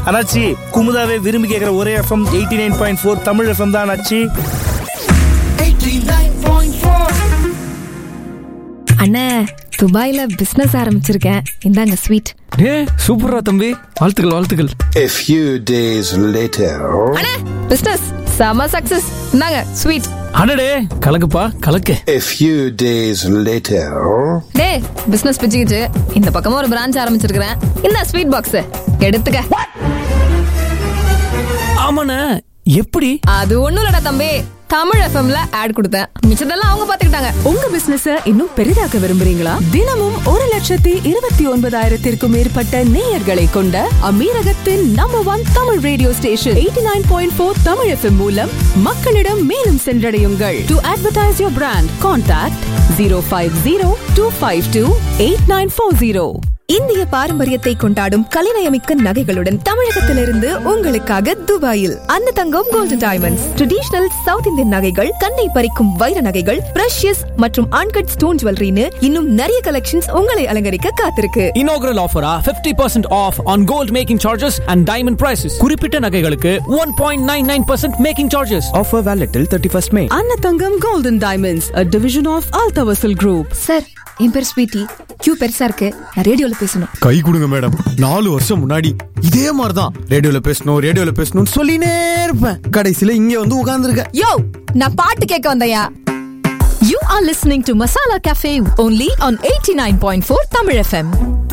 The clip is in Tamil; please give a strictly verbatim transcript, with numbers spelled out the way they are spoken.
அண்ணாச்சி குமுதாவே விரும்பி கேட்குற ஒரே FM eighty nine point four Tamil FM தான் அண்ணாச்சி. அண்ணே, துபாயில பிசினஸ் ஆரம்பிச்சிருக்கேன், இந்தாங்க ஸ்வீட். ஏ சூப்பரா தம்பி, வாழ்த்துக்கள் வாழ்த்துக்கள். A few days later. அண்ணே, பிசினஸ் செம சக்சஸ், இந்தாங்க ஸ்வீட். அடடே கலக்குப்பா கலக்கு. A few days later. Day business பிச்சுக்கிச்சு, இந்த பக்கமா ஒரு பிரான்ச் ஆரம்பிச்சிருக்கிறேன், இந்த ஸ்வீட் பாக்ஸ் எடுத்துக்க. ஆமாண்ணே, எப்படி? அது ஒண்ணும் இல்லடா தம்பி, தமிழ் எஃப்எம்ல ஆட் கொடுத்தேன், மிச்சதெல்லாம் அவங்க பாத்துக்கிட்டாங்க. உங்க பிசினஸ் இன்னும் பெரிதாக்க விரும்புறீங்களா? தினமும் ஒரு லட்சத்தி இருபத்தி ஒன்பதாயிரத்திற்கும் மேற்பட்ட நேயர்களை கொண்ட அமீரகத்தின் number one Tamil radio station eighty nine point four Tamil FM மூலம் மக்களிடம் மேலும் சென்றடையுங்கள். To advertise your brand, contact zero five zero two five two eight nine four zero. இந்திய பாரம்பரியத்தை கொண்டாடும் கலைநயமிக்க நகைகளுடன் தமிழகத்திலிருந்து உங்களுக்காக துபாயில் அந்த தங்கம் golden diamonds. Traditional south Indian நகைகள், கண்ணை பறிக்கும் வைர நகைகள், பிரஷியஸ் மற்றும் அன்கட் ஸ்டோன் ஜுவல்லரின்னு இன்னும் நிறைய கலெக்ஷன்ஸ் உங்களை அலங்கரிக்க காத்திருக்கு. Inaugural ஆஃபரா fifty percent off on gold making charges and diamond prices. குறிப்பிட்ட நகைகளுக்கு one point nine nine percent making charges. Offer valid till thirty-first May. Annathangam golden diamonds, a division of Altavasil Group. Sir, என் பேர் ஸ்வீட்டி. கியூ பெருசா இருக்கு, நான் ரேடியோல பேசணும். கை கொடுங்க மேடம். நாலு வருஷம் முன்னாடி இதே மாதிரிதான் ரேடியோல பேசணும் ரேடியோல பேசணும் சொல்லினே இருப்பேன். கடைசியில இங்க வந்து உட்கார்ந்துருக்க. யோ, நான் பாட்டு கேட்க வந்தயா. You are listening to Masala Cafe only on eighty nine point four Tamil F M.